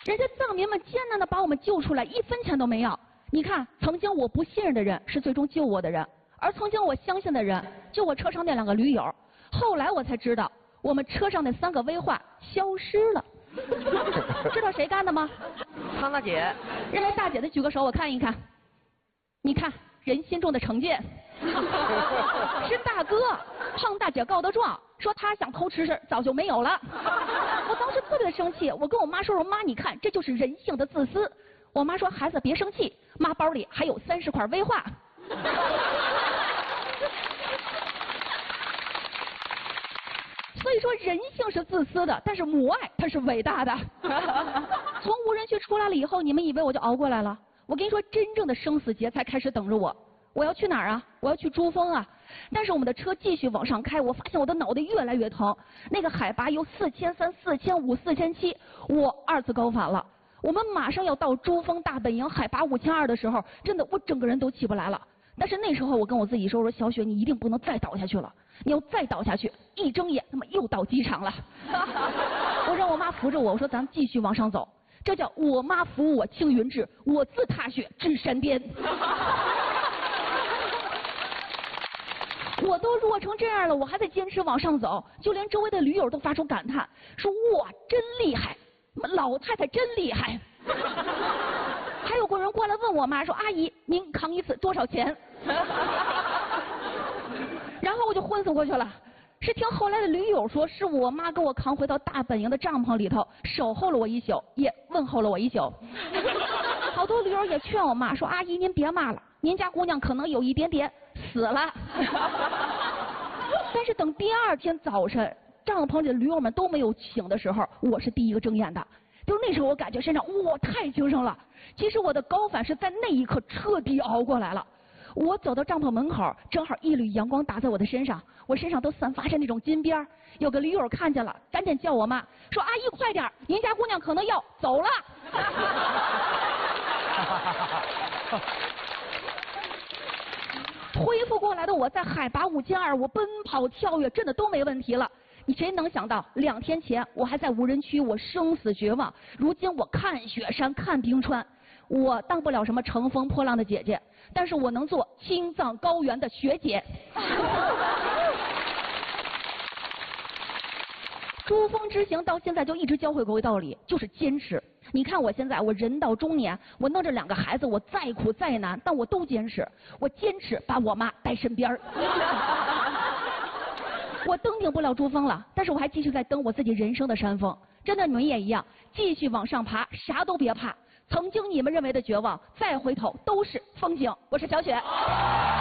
人家藏民们艰难的把我们救出来，1分钱都没要。你看，曾经我不信任的人是最终救我的人，而曾经我相信的人，就我车上那2个驴友。后来我才知道，我们车上那3个危患消失了。知道谁干的吗？ 康大姐。 认为大姐的举个手，我看一看。你看人心中的成见。是大哥胖大姐告的状，说他想偷吃是早就没有了。我当时特别生气，我跟我妈说妈，你看这就是人性的自私。我妈说孩子别生气，妈包里还有30块威化。所以说人性是自私的，但是母爱它是伟大的。从无人区出来了以后，你们以为我就熬过来了？我跟你说，真正的生死劫才开始等着我。我要去哪儿啊？我要去珠峰啊！但是我们的车继续往上开，我发现我的脑袋越来越疼。那个海拔由4300、4500、4700，我2次高反了。我们马上要到珠峰大本营海拔5200的时候，真的我整个人都起不来了。但是那时候我跟我自己说，小雪你一定不能再倒下去了，你要再倒下去，一睁眼他妈又到机场了。我让我妈扶着我，我说咱继续往上走。这叫我妈扶我青云志，我自踏雪至山巅。我都弱成这样了，我还在坚持往上走，就连周围的驴友都发出感叹，说哇真厉害，老太太真厉害。还有个人过来问我妈说，阿姨您扛一次多少钱？然后我就昏死过去了。是听后来的驴友说，是我妈给我扛回到大本营的帐篷里头，守候了我一宿，也问候了我一宿。好多驴友也劝我妈说，阿姨您别骂了，您家姑娘可能有一点点死了。但是等第2天早晨，帐篷里的驴友们都没有醒的时候，我是第一个睁眼的。就是那时候我感觉身上哇太精神了。其实我的高反是在那一刻彻底熬过来了。我走到帐篷门口，正好一缕阳光打在我的身上，我身上都散发着那种金边。有个驴友看见了，赶紧叫我妈说，阿姨快点，您家姑娘可能要走了。恢复过来的我在海拔5200，我奔跑跳跃真的都没问题了。你谁能想到2天前我还在无人区，我生死绝望，如今我看雪山看冰川。我当不了什么乘风破浪的姐姐，但是我能做青藏高原的学姐。珠峰之行到现在就一直教会给我一道理，就是坚持。你看我现在，我人到中年，我弄着2个孩子，我再苦再难，但我都坚持。我坚持把我妈带身边。我登顶不了珠峰了，但是我还继续在登我自己人生的山峰。真的，你们也一样，继续往上爬，啥都别怕。曾经你们认为的绝望，再回头都是风景。我是小雪。